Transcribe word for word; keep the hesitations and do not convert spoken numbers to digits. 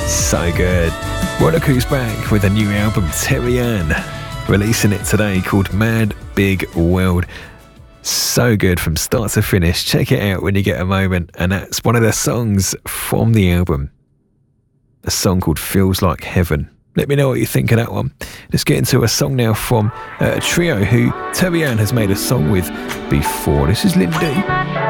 So good. Monaco's back with a new album, Terry Ann, releasing it today, called Mad Big World. So good from start to finish. Check it out when you get a moment. And that's one of the songs from the album, a song called Feels Like Heaven. Let me know what you think of that one. Let's get into a song now from uh, a trio who Terry Ann has made a song with before. This is Lindy.